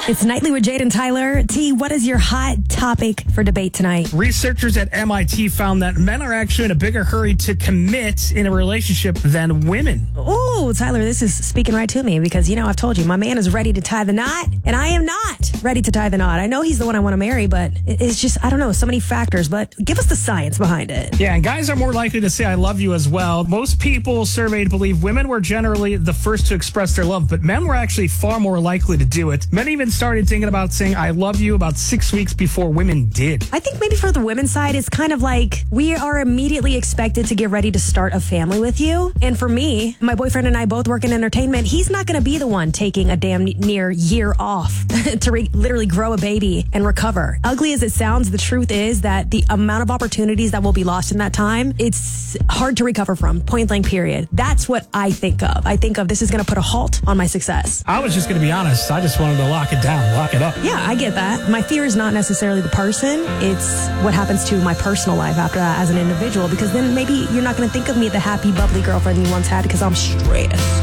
It's Nightly with Jade and Tyler. T, what is your hot topic for debate tonight? Researchers at MIT found that men are actually in a bigger hurry to commit in a relationship than women. Oh, Tyler, this is speaking right to me because, I've told you, my man is ready to tie the knot, and I am not ready to tie the knot. I know he's the one I want to marry, but it's just, I don't know, so many factors, but give us the science behind it. Yeah, and guys are more likely to say I love you as well. Most people surveyed believe women were generally the first to express their love, but men were actually far more likely to do it. Men even started thinking about saying I love you about 6 weeks before women did. I think maybe for the women's side, it's kind of like we are immediately expected to get ready to start a family with you. And for me, my boyfriend and I both work in entertainment. He's not going to be the one taking a damn near year off to literally grow a baby and recover. Ugly as it sounds, the truth is that the amount of opportunities that will be lost in that time, it's hard to recover from, point blank period. That's what I think of. I think of this is going to put a halt on my success. I was just going to be honest. I just wanted to lock it down, lock it up. Yeah, I get that. My fear is not necessarily the person. It's what happens to my personal life after that as an individual, because then maybe you're not going to think of me the happy, bubbly girlfriend you once had because I'm stressed.